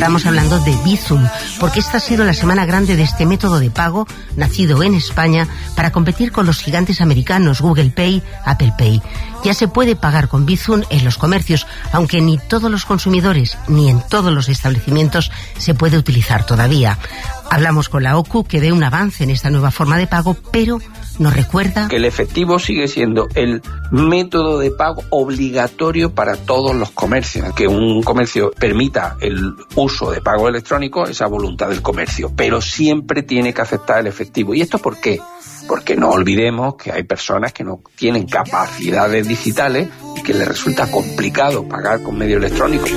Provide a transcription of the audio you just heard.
Estamos hablando de Bizum, porque esta ha sido la semana grande de este método de pago, nacido en España, para competir con los gigantes americanos Google Pay, Apple Pay. Ya se puede pagar con Bizum en los comercios, aunque ni todos los consumidores ni en todos los establecimientos se puede utilizar todavía. Hablamos con la OCU, que ve un avance en esta nueva forma de pago, pero nos recuerda que el efectivo sigue siendo el método de pago obligatorio para todos los comercios. Que un comercio permita el uso de pago electrónico es a voluntad del comercio, pero siempre tiene que aceptar el efectivo. ¿Y esto por qué? Porque no olvidemos que hay personas que no tienen capacidades digitales y que les resulta complicado pagar con medios electrónicos.